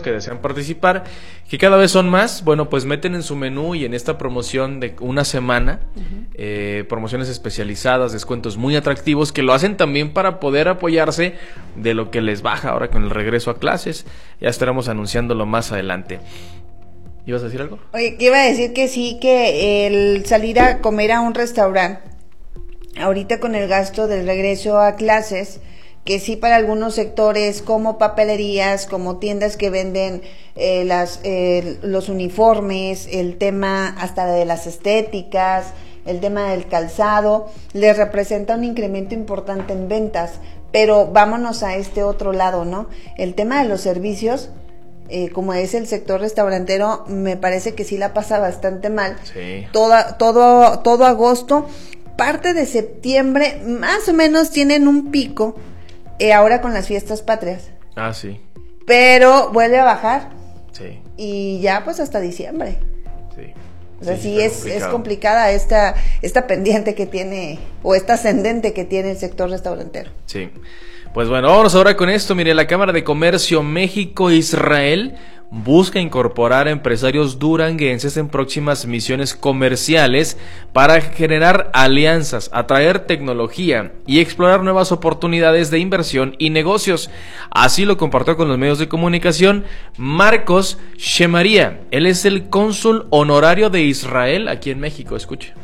que desean participar, que cada vez son más, bueno, pues meten en su menú y en esta promoción de una semana, promociones especializadas, descuentos muy atractivos, que lo hacen también para poder apoyarse de lo que les baja ahora con el regreso a clases. Ya estaremos anunciándolo más adelante. ¿Ibas a decir algo? Oye, que iba a decir que sí, que el salir a comer a un restaurante, ahorita con el gasto del regreso a clases, que sí para algunos sectores como papelerías, como tiendas que venden los uniformes, el tema hasta de las estéticas, el tema del calzado, les representa un incremento importante en ventas. Pero vámonos a este otro lado, ¿no? El tema de los servicios, como es el sector restaurantero, me parece que sí la pasa bastante mal. Sí. Todo agosto, parte de septiembre, más o menos tienen un pico. Ahora con las fiestas patrias. Ah, sí. Pero vuelve a bajar. Sí. Y ya pues hasta diciembre. Sí. O sea, sí es complicada esta pendiente que tiene, o esta ascendente que tiene el sector restaurantero. Sí. Pues bueno, vámonos ahora con esto. Mire, la Cámara de Comercio México-Israel busca incorporar a empresarios duranguenses en próximas misiones comerciales para generar alianzas, atraer tecnología y explorar nuevas oportunidades de inversión y negocios. Así lo compartió con los medios de comunicación Marcos Shemaria. Él es el cónsul honorario de Israel aquí en México. Escuche.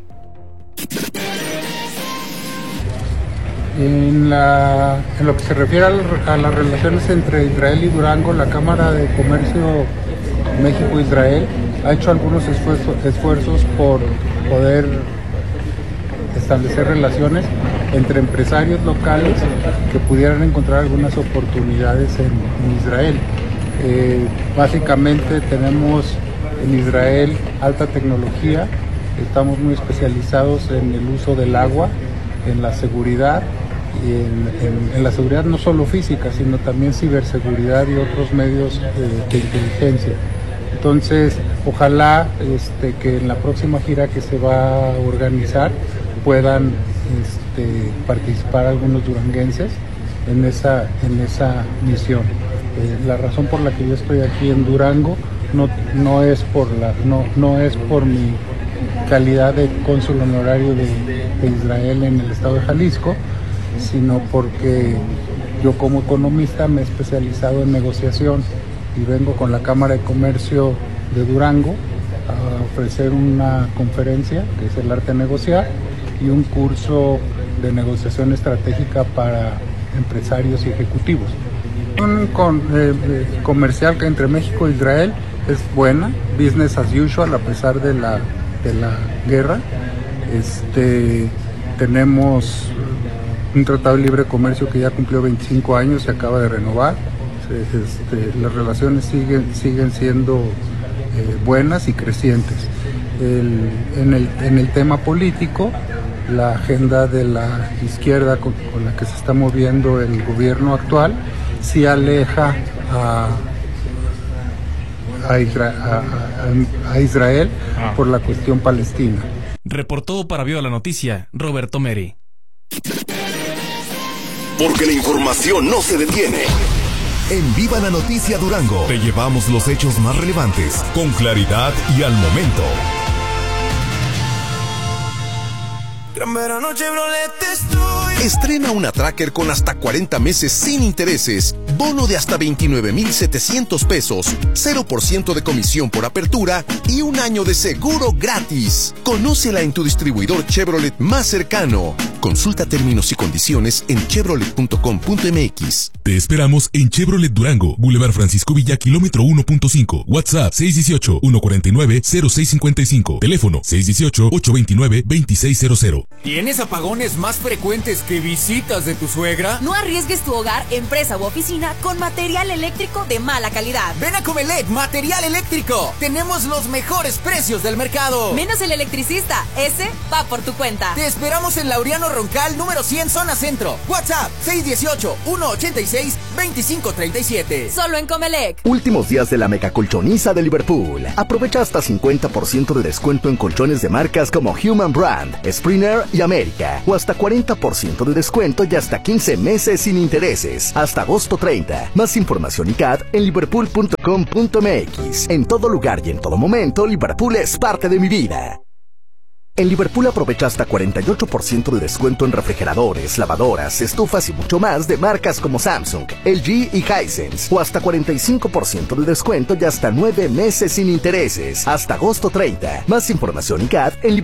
En lo que se refiere a las relaciones entre Israel y Durango, la Cámara de Comercio México-Israel ha hecho algunos esfuerzos por poder establecer relaciones entre empresarios locales que pudieran encontrar algunas oportunidades en Israel. Básicamente tenemos en Israel alta tecnología, estamos muy especializados en el uso del agua, en la seguridad, y en la seguridad no solo física, sino también ciberseguridad y otros medios de inteligencia. Entonces, ojalá que en la próxima gira que se va a organizar puedan participar algunos duranguenses en esa misión. La razón por la que yo estoy aquí en Durango no es por mi calidad de cónsul honorario de Israel en el estado de Jalisco, sino porque yo como economista me he especializado en negociación y vengo con la Cámara de Comercio de Durango a ofrecer una conferencia que es el arte de negociar y un curso de negociación estratégica para empresarios y ejecutivos. Un comercial que entre México e Israel es buena, business as usual a pesar de la guerra. Tenemos un tratado de libre comercio que ya cumplió 25 años, se acaba de renovar. Las relaciones siguen siendo buenas y crecientes. En el tema político, la agenda de la izquierda con la que se está moviendo el gobierno actual sí aleja a Israel por la cuestión palestina. Reportó para Viva la Noticia, Roberto Meri. Porque la información no se detiene. En Viva la Noticia Durango te llevamos los hechos más relevantes, con claridad y al momento. Gran verano Chevrolet estoy. Estrena una Tracker con hasta 40 meses sin intereses, bono de hasta 29,700 pesos, 0% de comisión por apertura y un año de seguro gratis. Conócela en tu distribuidor Chevrolet más cercano. Consulta términos y condiciones en chevrolet.com.mx. Te esperamos en Chevrolet Durango, Boulevard Francisco Villa, kilómetro 1.5. WhatsApp 618-149-0655. Teléfono 618-829-2600. ¿Tienes apagones más frecuentes que visitas de tu suegra? No arriesgues tu hogar, empresa u oficina con material eléctrico de mala calidad. Ven a Comelec Material Eléctrico. Tenemos los mejores precios del mercado. Menos el electricista. Ese va por tu cuenta. Te esperamos en Laureano Roncal, número 100, zona centro. WhatsApp 618-186-2537. Solo en Comelec. Últimos días de la megacolchoniza de Liverpool. Aprovecha hasta 50% de descuento en colchones de marcas como Human Brand, Springer y América. O hasta 40% de descuento y hasta 15 meses sin intereses. Hasta agosto 30. Más información y CAD en liverpool.com.mx. En todo lugar y en todo momento, Liverpool es parte de mi vida. En Liverpool aprovecha hasta 48% de descuento en refrigeradores, lavadoras, estufas y mucho más de marcas como Samsung, LG y Hisense. O hasta 45% de descuento y hasta 9 meses sin intereses. Hasta agosto 30. Más información y CAD en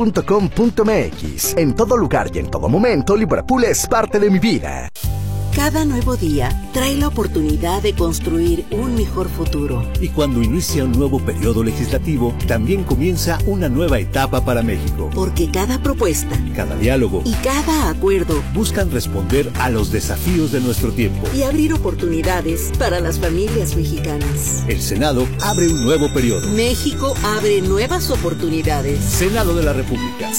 liverpool.com.mx. En todo lugar y en todo momento, Liverpool es parte de mi vida. Cada nuevo día trae la oportunidad de construir un mejor futuro. Y cuando inicia un nuevo periodo legislativo, también comienza una nueva etapa para México. Porque cada propuesta, cada diálogo y cada acuerdo buscan responder a los desafíos de nuestro tiempo y abrir oportunidades para las familias mexicanas. El Senado abre un nuevo periodo. México abre nuevas oportunidades. Senado de la República.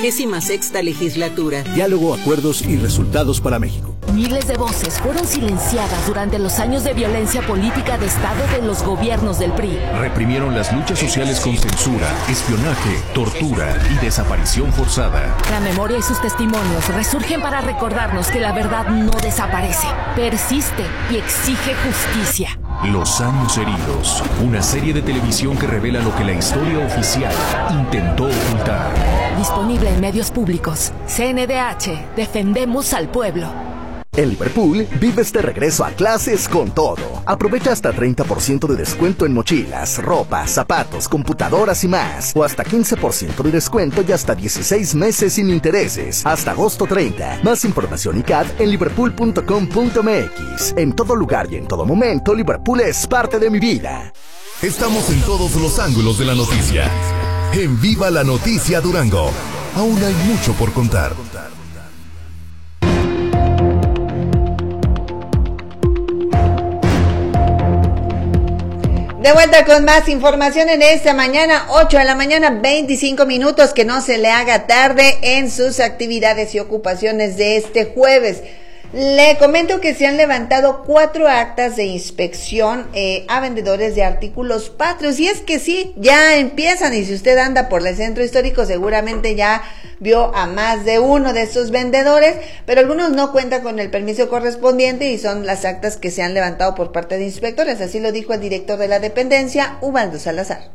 66ª legislatura. Diálogo, acuerdos y resultados para México. Miles de voces fueron silenciadas durante los años de violencia política de Estado de los gobiernos del PRI. Reprimieron las luchas sociales con censura, espionaje, tortura y desaparición forzada. La memoria y sus testimonios resurgen para recordarnos que la verdad no desaparece, persiste y exige justicia. Los años heridos, una serie de televisión que revela lo que la historia oficial intentó ocultar. Disponible en medios públicos. CNDH, defendemos al pueblo. En Liverpool, vives de regreso a clases con todo. Aprovecha hasta 30% de descuento en mochilas, ropa, zapatos, computadoras y más. O hasta 15% de descuento y hasta 16 meses sin intereses. Hasta agosto 30. Más información y CAD en liverpool.com.mx. En todo lugar y en todo momento, Liverpool es parte de mi vida. Estamos en todos los ángulos de la noticia. En Viva la Noticia Durango. Aún hay mucho por contar. De vuelta con más información en esta mañana, 8 de la mañana, 25 minutos, que no se le haga tarde en sus actividades y ocupaciones de este jueves. Le comento que se han levantado 4 actas de inspección a vendedores de artículos patrios, y es que sí, ya empiezan, y si usted anda por el centro histórico seguramente ya vio a más de uno de estos vendedores, pero algunos no cuentan con el permiso correspondiente y son las actas que se han levantado por parte de inspectores, así lo dijo el director de la dependencia, Ubaldo Salazar.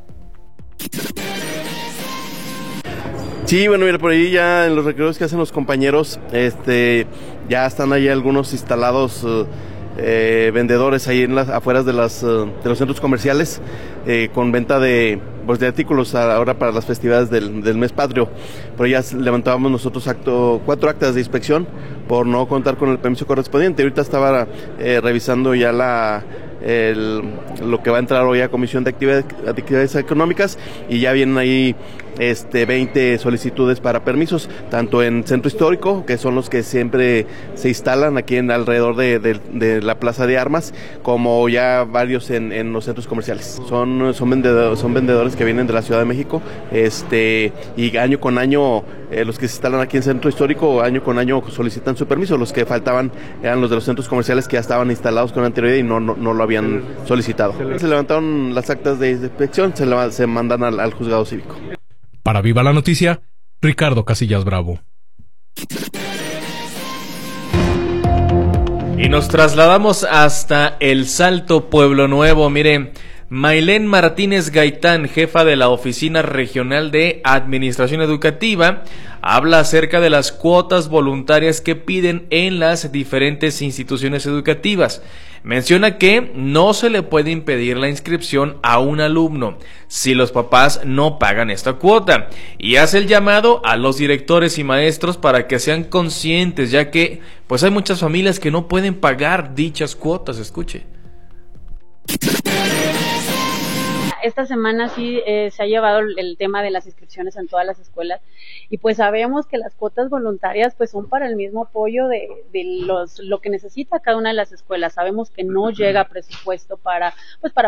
Sí, bueno, mira, por ahí ya en los recorridos que hacen los compañeros, ya están ahí algunos instalados vendedores ahí en las afueras de los centros comerciales con venta de artículos ahora para las festividades del mes patrio. Por ahí ya levantábamos nosotros 4 actas de inspección por no contar con el permiso correspondiente. Ahorita estaba revisando ya lo que va a entrar hoy a Comisión de Actividades Económicas, y ya vienen ahí 20 solicitudes para permisos, tanto en Centro Histórico, que son los que siempre se instalan aquí alrededor de la Plaza de Armas, como ya varios en los centros comerciales. Son vendedores que vienen de la Ciudad de México, y año con año los que se instalan aquí en Centro Histórico, año con año solicitan su permiso. Los que faltaban eran los de los centros comerciales que ya estaban instalados con anterioridad y no lo habían solicitado. Se levantaron las actas de inspección, se mandan al juzgado cívico. Para Viva la Noticia, Ricardo Casillas Bravo. Y nos trasladamos hasta El Salto, Pueblo Nuevo. Mire, Maylén Martínez Gaitán, jefa de la Oficina Regional de Administración Educativa, habla acerca de las cuotas voluntarias que piden en las diferentes instituciones educativas. Menciona que no se le puede impedir la inscripción a un alumno si los papás no pagan esta cuota, y hace el llamado a los directores y maestros para que sean conscientes, ya que pues hay muchas familias que no pueden pagar dichas cuotas. Escuche. Esta semana sí se ha llevado el tema de las inscripciones en todas las escuelas, y pues sabemos que las cuotas voluntarias pues son para el mismo apoyo de lo que necesita cada una de las escuelas. Sabemos que no llega presupuesto para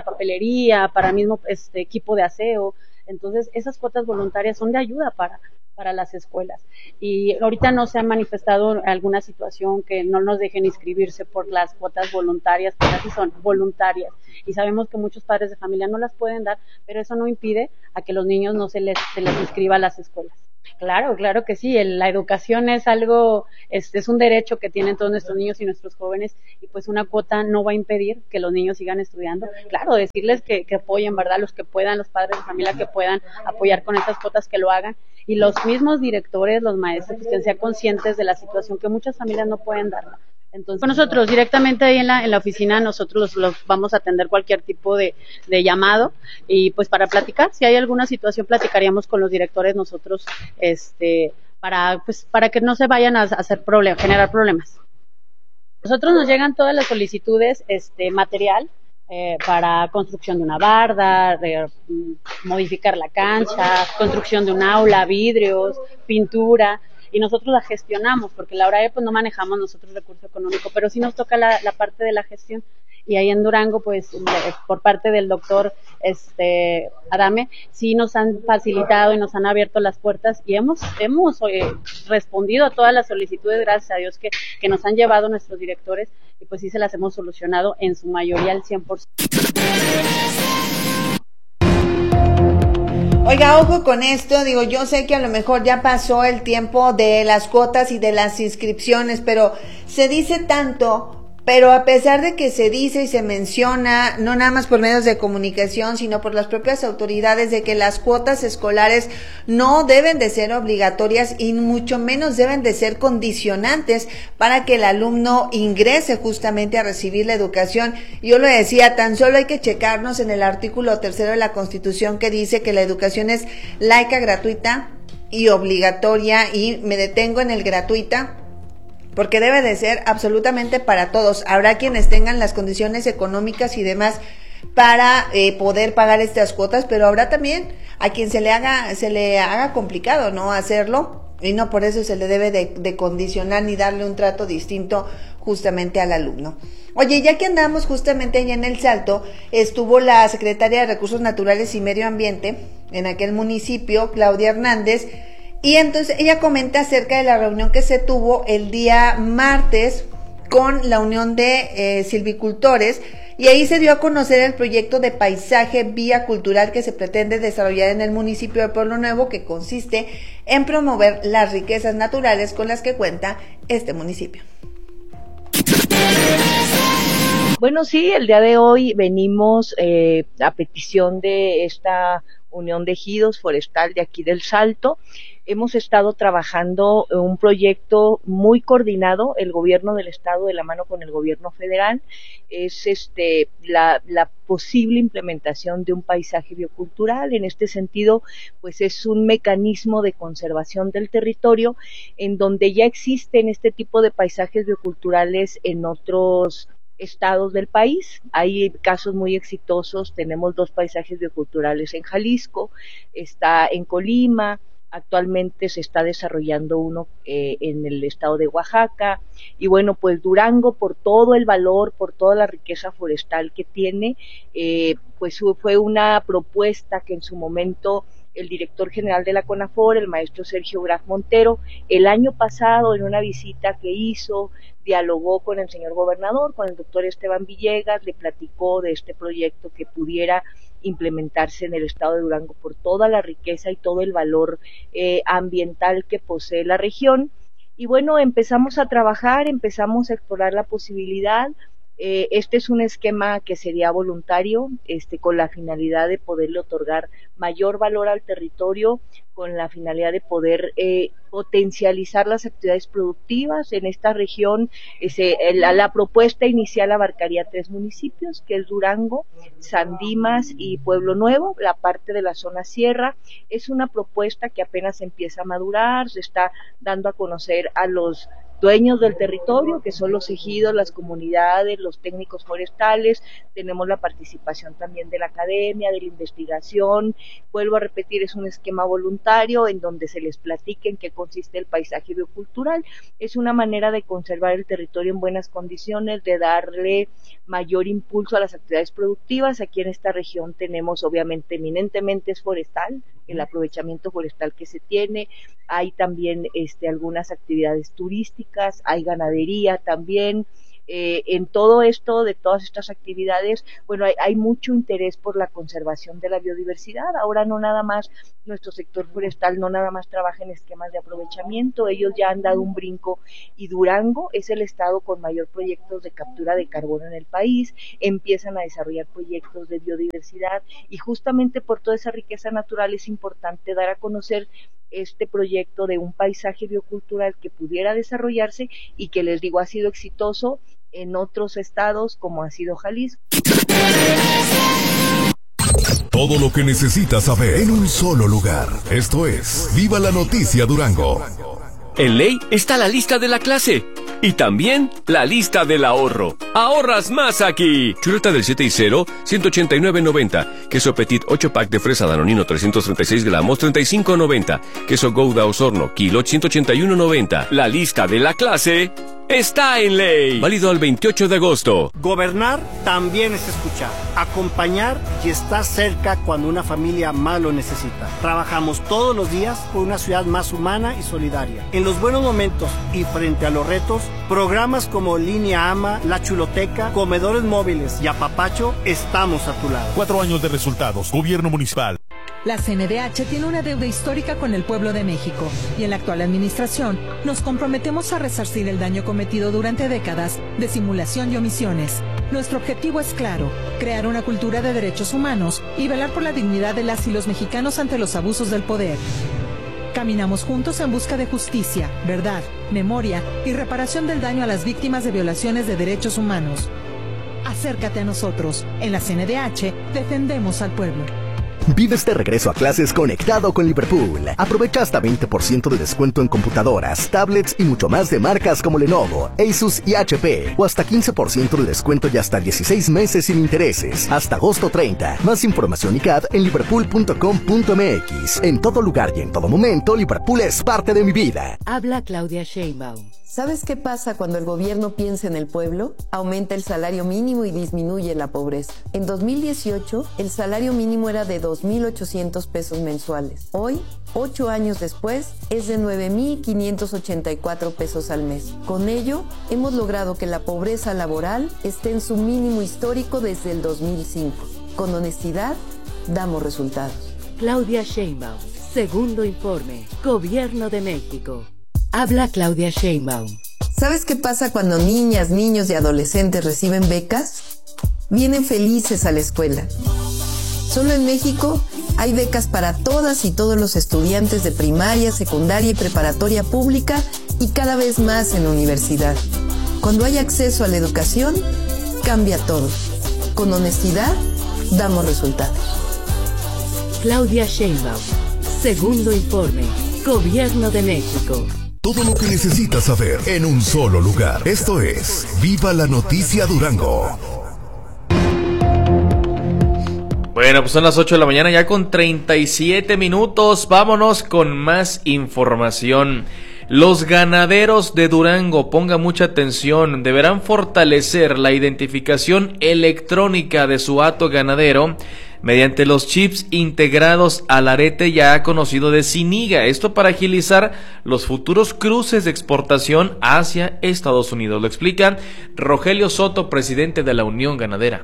papelería, para mismo equipo de aseo. Entonces esas cuotas voluntarias son de ayuda para las escuelas. Y ahorita no se ha manifestado alguna situación que no nos dejen inscribirse por las cuotas voluntarias, que casi son voluntarias. Y sabemos que muchos padres de familia no las pueden dar, pero eso no impide a que los niños no se les inscriba a las escuelas. Claro que sí, la educación es algo, es un derecho que tienen todos nuestros niños y nuestros jóvenes, y pues una cuota no va a impedir que los niños sigan estudiando. Claro, decirles que apoyen, ¿verdad? Los que puedan, los padres de familia que puedan apoyar con estas cuotas, que lo hagan, y los mismos directores, los maestros, pues, que sean conscientes de la situación, que muchas familias no pueden darla. Entonces, nosotros directamente ahí en la oficina, nosotros los vamos a atender cualquier tipo de llamado, y pues para platicar, si hay alguna situación, platicaríamos con los directores nosotros, para que no se vayan a hacer generar problemas. Nosotros nos llegan todas las solicitudes, material, para construcción de una barda, modificar la cancha, construcción de un aula, vidrios, pintura, y nosotros la gestionamos, porque la verdad pues no manejamos nosotros recurso económico, pero sí nos toca la parte de la gestión. Y ahí en Durango, pues por parte del doctor Adame, sí nos han facilitado y nos han abierto las puertas, y hemos respondido a todas las solicitudes, gracias a Dios, que nos han llevado nuestros directores, y pues sí se las hemos solucionado en su mayoría al 100%. Oiga, ojo con esto, digo, yo sé que a lo mejor ya pasó el tiempo de las cuotas y de las inscripciones, pero se dice tanto, pero a pesar de que se dice y se menciona, no nada más por medios de comunicación, sino por las propias autoridades, de que las cuotas escolares no deben de ser obligatorias y mucho menos deben de ser condicionantes para que el alumno ingrese justamente a recibir la educación. Yo lo decía, tan solo hay que checarnos en el artículo 3 de la Constitución, que dice que la educación es laica, gratuita y obligatoria, y me detengo en el gratuita, porque debe de ser absolutamente para todos. Habrá quienes tengan las condiciones económicas y demás para poder pagar estas cuotas, pero habrá también a quien se le haga complicado, ¿no?, hacerlo, y no por eso se le debe de condicionar ni darle un trato distinto justamente al alumno. Oye, ya que andamos justamente allá en El Salto, estuvo la secretaria de Recursos Naturales y Medio Ambiente en aquel municipio, Claudia Hernández, y entonces ella comenta acerca de la reunión que se tuvo el día martes con la Unión de Silvicultores, y ahí se dio a conocer el proyecto de paisaje vía cultural que se pretende desarrollar en el municipio de Pueblo Nuevo, que consiste en promover las riquezas naturales con las que cuenta este municipio. Bueno, sí, el día de hoy venimos a petición de esta Unión de Ejidos Forestal de aquí del Salto. Hemos estado trabajando en un proyecto muy coordinado, el gobierno del estado de la mano con el gobierno federal. Es la posible implementación de un paisaje biocultural. En este sentido, pues es un mecanismo de conservación del territorio en donde ya existen este tipo de paisajes bioculturales en otros estados del país. Hay casos muy exitosos, tenemos 2 paisajes bioculturales en Jalisco, está en Colima, actualmente se está desarrollando uno en el estado de Oaxaca, y bueno, pues Durango, por todo el valor, por toda la riqueza forestal que tiene, pues fue una propuesta que en su momento el director general de la CONAFOR, el maestro Sergio Graf Montero, el año pasado en una visita que hizo, dialogó con el señor gobernador, con el doctor Esteban Villegas, le platicó de este proyecto que pudiera implementarse en el estado de Durango por toda la riqueza y todo el valor ambiental que posee la región. Y bueno, empezamos a trabajar, empezamos a explorar la posibilidad. Este es un esquema que sería voluntario, con la finalidad de poderle otorgar mayor valor al territorio, con la finalidad de poder potencializar las actividades productivas en esta región. La propuesta inicial abarcaría 3 municipios, que es Durango, San Dimas y Pueblo Nuevo, la parte de la zona sierra. Es una propuesta que apenas empieza a madurar, se está dando a conocer a los dueños del territorio, que son los ejidos, las comunidades, los técnicos forestales. Tenemos la participación también de la academia, de la investigación. Vuelvo a repetir, es un esquema voluntario en donde se les platique en qué consiste el paisaje biocultural. Es una manera de conservar el territorio en buenas condiciones, de darle mayor impulso a las actividades productivas. Aquí en esta región tenemos, obviamente, eminentemente es forestal, el aprovechamiento forestal que se tiene. Hay también algunas actividades turísticas, hay ganadería también. En todo esto, de todas estas actividades, bueno, hay mucho interés por la conservación de la biodiversidad. Ahora no nada más, nuestro sector forestal no nada más trabaja en esquemas de aprovechamiento, ellos ya han dado un brinco y Durango es el estado con mayor proyectos de captura de carbono en el país, empiezan a desarrollar proyectos de biodiversidad y justamente por toda esa riqueza natural es importante dar a conocer este proyecto de un paisaje biocultural que pudiera desarrollarse y que les digo ha sido exitoso en otros estados como ha sido Jalisco. Todo lo que necesitas saber en un solo lugar. Esto es Viva la Noticia Durango. En Ley está la lista de la clase y también la lista del ahorro. ¡Ahorras más aquí! Chuleta del 7 y 0, 189.90. Queso Petit 8 pack de fresa Danonino 336 gramos, 35.90. Queso Gouda Osorno, kilo 181.90. La lista de la clase está en Ley. Válido al 28 de agosto. Gobernar también es escuchar, acompañar y estar cerca cuando una familia más lo necesita. Trabajamos todos los días por una ciudad más humana y solidaria. En los buenos momentos y frente a los retos, programas como Línea AMA, La Chuloteca, Comedores Móviles y Apapacho, estamos a tu lado. 4 años de resultados. Gobierno municipal. La CNDH tiene una deuda histórica con el pueblo de México y en la actual administración nos comprometemos a resarcir el daño cometido durante décadas de simulación y omisiones. Nuestro objetivo es claro, crear una cultura de derechos humanos y velar por la dignidad de las y los mexicanos ante los abusos del poder. Caminamos juntos en busca de justicia, verdad, memoria y reparación del daño a las víctimas de violaciones de derechos humanos. Acércate a nosotros. En la CNDH defendemos al pueblo. Vive este regreso a clases conectado con Liverpool. Aprovecha hasta 20% de descuento en computadoras, tablets y mucho más de marcas como Lenovo, Asus y HP. O hasta 15% de descuento y hasta 16 meses sin intereses. Hasta agosto 30. Más información y CAD en liverpool.com.mx. En todo lugar y en todo momento, Liverpool es parte de mi vida. Habla Claudia Sheinbaum. ¿Sabes qué pasa cuando el gobierno piensa en el pueblo? Aumenta el salario mínimo y disminuye la pobreza. En 2018, el salario mínimo era de 2.800 pesos mensuales. Hoy, 8 años después, es de 9.584 pesos al mes. Con ello, hemos logrado que la pobreza laboral esté en su mínimo histórico desde el 2005. Con honestidad, damos resultados. Claudia Sheinbaum, segundo informe, Gobierno de México. Habla Claudia Sheinbaum. ¿Sabes qué pasa cuando niñas, niños y adolescentes reciben becas? Vienen felices a la escuela. Solo en México hay becas para todas y todos los estudiantes de primaria, secundaria y preparatoria pública y cada vez más en la universidad. Cuando hay acceso a la educación, cambia todo. Con honestidad, damos resultados. Claudia Sheinbaum, segundo informe, Gobierno de México. Todo lo que necesitas saber en un solo lugar. Esto es Viva la Noticia Durango. Bueno, pues son las 8 de la mañana ya con 37 minutos. Vámonos con más información. Los ganaderos de Durango, ponga mucha atención, deberán fortalecer la identificación electrónica de su hato ganadero mediante los chips integrados al arete ya conocido de Siniga. Esto para agilizar los futuros cruces de exportación hacia Estados Unidos. Lo explica Rogelio Soto, presidente de la Unión Ganadera.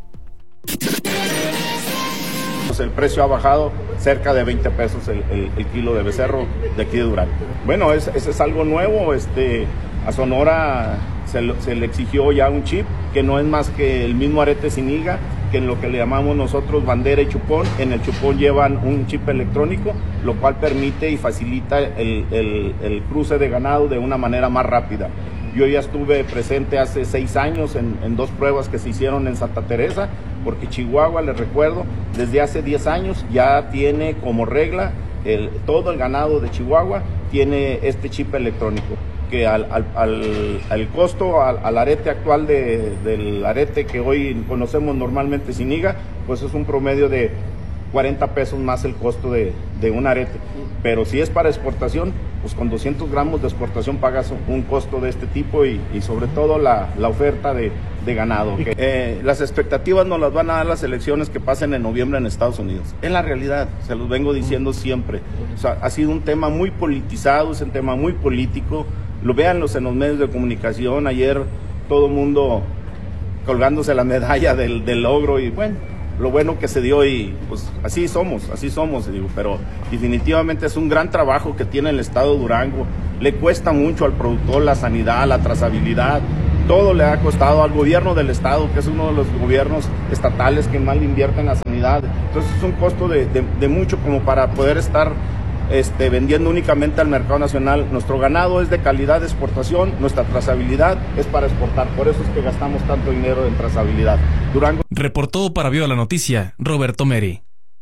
El precio ha bajado cerca de 20 pesos el kilo de becerro de aquí de Durango. Bueno, ese es algo nuevo. A Sonora se le exigió ya un chip que no es más que el mismo arete Siniga, que en lo que le llamamos nosotros bandera y chupón. En el chupón llevan un chip electrónico, lo cual permite y facilita el cruce de ganado de una manera más rápida. Yo ya estuve presente hace 6 años en 2 pruebas que se hicieron en Santa Teresa, porque Chihuahua, les recuerdo, desde hace 10 años ya tiene como regla todo el ganado de Chihuahua tiene este chip electrónico, porque al costo, al arete actual del arete que hoy conocemos normalmente sin higa, pues es un promedio de 40 pesos más el costo de un arete. Pero si es para exportación, pues con 200 gramos de exportación pagas un costo de este tipo y sobre todo la oferta de ganado. Las expectativas nos las van a dar las elecciones que pasen en noviembre en Estados Unidos. Es la realidad, se los vengo diciendo siempre. O sea, ha sido un tema muy politizado, es un tema muy político. Lo véanlos en los medios de comunicación. Ayer todo el mundo colgándose la medalla del logro y bueno, lo bueno que se dio y pues así somos, digo, pero definitivamente es un gran trabajo que tiene el estado de Durango. Le cuesta mucho al productor la sanidad, la trazabilidad, todo le ha costado al gobierno del estado, que es uno de los gobiernos estatales que más le invierte en la sanidad. Entonces es un costo de mucho como para poder estar vendiendo únicamente al mercado nacional. Nuestro ganado es de calidad de exportación, nuestra trazabilidad es para exportar, por eso es que gastamos tanto dinero en trazabilidad. Durango. Reportó para Viva la Noticia, Roberto Meri.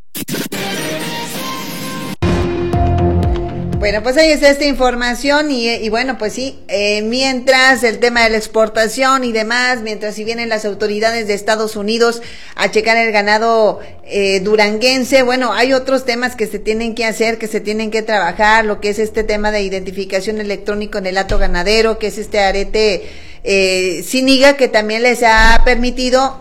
Bueno, pues ahí está esta información y bueno, pues sí, mientras el tema de la exportación y demás, mientras si vienen las autoridades de Estados Unidos a checar el ganado duranguense, bueno, hay otros temas que se tienen que hacer, que se tienen que trabajar, lo que es este tema de identificación electrónico en el hato ganadero, que es este arete sin higa, que también les ha permitido,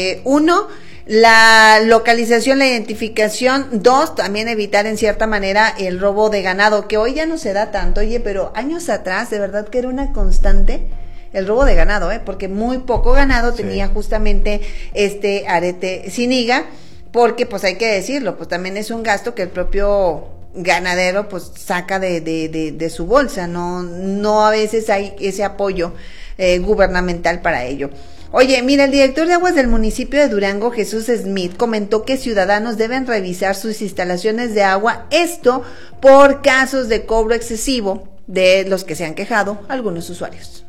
la localización, la identificación, 2, también evitar en cierta manera el robo de ganado, que hoy ya no se da tanto, oye, pero años atrás de verdad que era una constante el robo de ganado, porque muy poco ganado tenía justamente este arete sin higa, porque pues hay que decirlo, pues también es un gasto que el propio ganadero pues saca de su bolsa, no a veces hay ese apoyo gubernamental para ello. Oye, mira, el director de aguas del municipio de Durango, Jesús Smith, comentó que ciudadanos deben revisar sus instalaciones de agua, esto por casos de cobro excesivo de los que se han quejado algunos usuarios.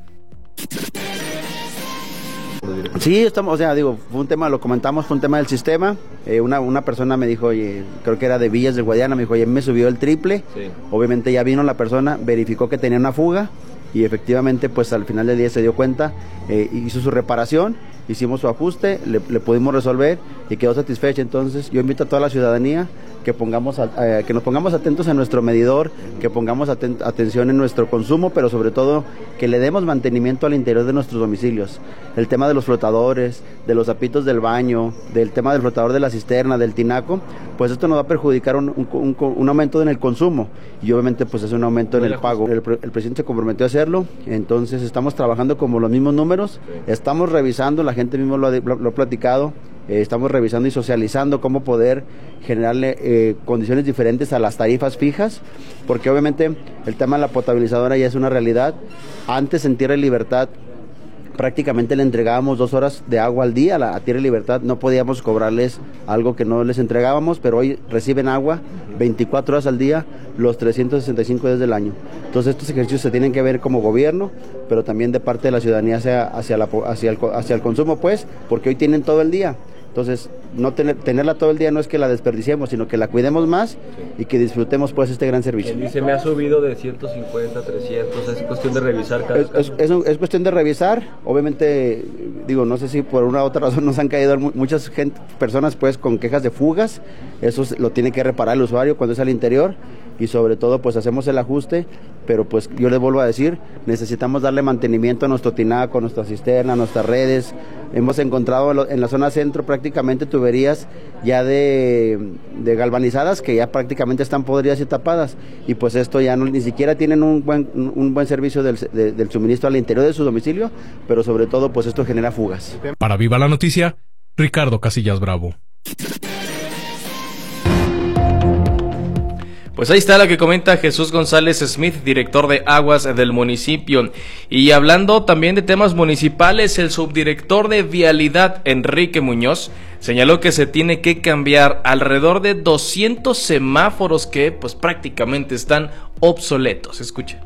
Sí, estamos, o sea, digo, fue un tema, lo comentamos, fue un tema del sistema. Una persona me dijo, oye, creo que era de Villas de Guadiana, me dijo, oye, me subió el triple. Sí. Obviamente ya vino la persona, verificó que tenía una fuga. Y efectivamente, pues al final del día se dio cuenta, hizo su reparación, hicimos su ajuste, le pudimos resolver y quedó satisfecha. Entonces yo invito a toda la ciudadanía que nos pongamos atentos a nuestro medidor, que pongamos atención en nuestro consumo, pero sobre todo que le demos mantenimiento al interior de nuestros domicilios. El tema de los flotadores, de los zapitos del baño, del tema del flotador de la cisterna, del tinaco, pues esto nos va a perjudicar un aumento en el consumo y obviamente pues es un aumento en el pago. El presidente se comprometió a hacerlo, entonces estamos trabajando como los mismos números, estamos revisando, la gente mismo lo ha platicado, estamos revisando y socializando cómo poder generarle condiciones diferentes a las tarifas fijas, porque obviamente el tema de la potabilizadora ya es una realidad. Antes en Tierra y Libertad prácticamente le entregábamos 2 horas de agua al día a Tierra y Libertad, no podíamos cobrarles algo que no les entregábamos, pero hoy reciben agua 24 horas al día, los 365 días del año. Entonces estos ejercicios se tienen que ver como gobierno, pero también de parte de la ciudadanía hacia el consumo, pues, porque hoy tienen todo el día. Entonces, no tenerla todo el día no es que la desperdiciemos, sino que la cuidemos más y que disfrutemos pues este gran servicio. Dice, me ha subido de 150 a 300, es cuestión de revisar cada caso. Es cuestión de revisar, obviamente, digo, no sé si por una u otra razón nos han caído muchas personas pues con quejas de fugas, eso lo tiene que reparar el usuario cuando es al interior y sobre todo pues hacemos el ajuste, pero pues yo les vuelvo a decir, necesitamos darle mantenimiento a nuestro tinaco, a nuestra cisterna, a nuestras redes. Hemos encontrado en la zona centro prácticamente tuberías ya de galvanizadas que ya prácticamente están podridas y tapadas y pues esto ya ni siquiera tienen un buen servicio del suministro al interior de su domicilio, pero sobre todo pues esto genera fugas. Para Viva la Noticia, Ricardo Casillas Bravo. Pues ahí está lo que comenta Jesús González Smith, director de aguas del municipio. Y hablando también de temas municipales, el subdirector de Vialidad, Enrique Muñoz, señaló que se tiene que cambiar alrededor de 200 semáforos que pues prácticamente están obsoletos. Escuche.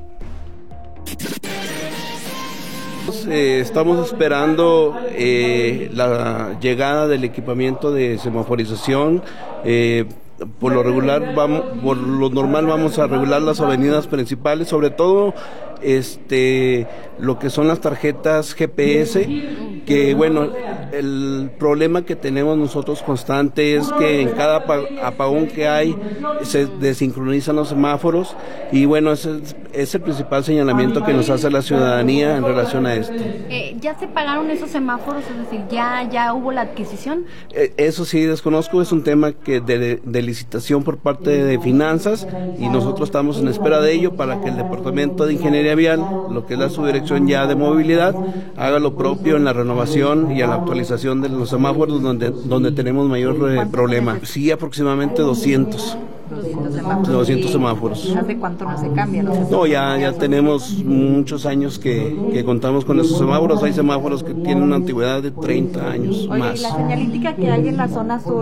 Estamos esperando la llegada del equipamiento de semaforización. por lo regular, por lo normal vamos a regular las avenidas principales, sobre todo lo que son las tarjetas GPS, que bueno, el problema que tenemos nosotros constante es que en cada apagón que hay se desincronizan los semáforos, y bueno, ese es el principal señalamiento que nos hace la ciudadanía en relación a esto. ¿Ya se pagaron esos semáforos? Es decir, ¿ya hubo la adquisición? Eso sí desconozco, es un tema que de licitación por parte de finanzas, y nosotros estamos en espera de ello para que el Departamento de Ingeniería Vial, lo que es la subdirección ya de movilidad, haga lo propio en la renovación y en la actualización de los semáforos donde tenemos mayor problema. Sí, aproximadamente 200 semáforos. ¿Hace cuánto no se cambian? No, ya tenemos muchos años que contamos con esos semáforos. Hay semáforos que tienen una antigüedad de 30 años más. La señalítica que hay en la zona sur